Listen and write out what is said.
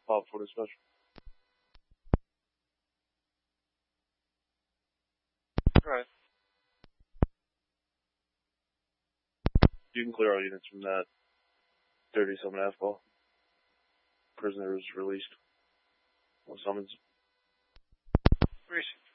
Pop for the special. Alright. You can clear all units from that 37 F-ball. Prisoner is released. No summons. Released.